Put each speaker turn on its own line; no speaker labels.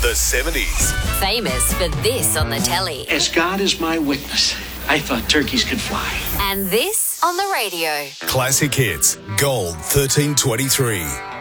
The 70s.
Famous for this on the telly.
As God is my witness, I thought turkeys could fly.
And this on the radio.
Classic hits. Gold 1323.